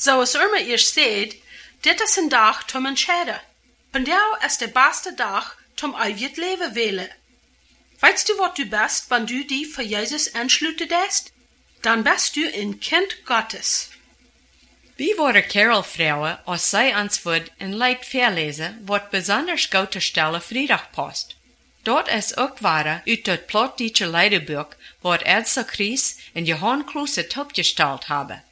Zoals Irma eerst zei, dit is een dag om entscheiden. Vandaag is de beste dag om eeuwig leven willen. Weißt du, wat du bist, wenn du die für Jesus entschließt? Dann bist du ein Kind Gottes. Wie worden Carol-vrouwen als zij ons een lied voorlezen, wat besonders goed te stellen vrijdag past? Dat is ook waar uit het plattdeutsche Liederbuch, wat Elsa Kries en Johann Kluse opgesteld hebben.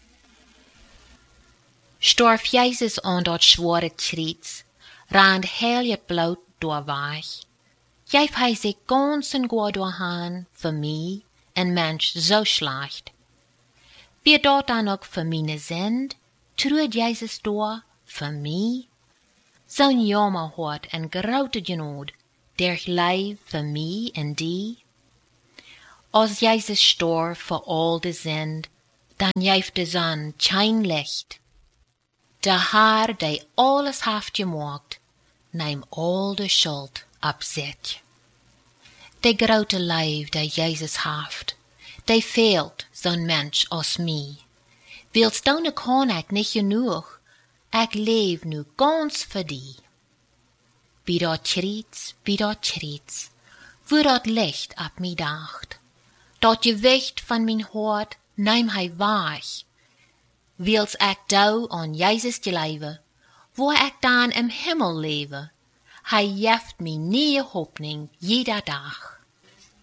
Storf Jezus aan dat zware kriets, rand heel het bloed doorweg. Geef hij zich ganz en goed doorhaan voor mij, een mens zo slecht. Wie dat dan ook voor mijn zend, truut Jezus door voor mij? Zo'n jammer hoort en grote genood, der leef voor mij en die. Als Jezus storf voor al de zend, dan geeft de zon geen licht. De Haar, die alles heeft gemaakt, neem al de schuld op zich. De grote leef die Jezus heeft, die veelt zo'n mens als mij. Wilst dan kan ik niet genoeg, ik leef nu ganz voor die. Bij dat schriets, voor dat licht op mij dacht. Dat gewicht van mijn hart neem hij weg. Wils ik dou aan Jezus te leven, waar ik dan im Himmel leve. Hij geeft mij nieuwe hoopning jeder dag.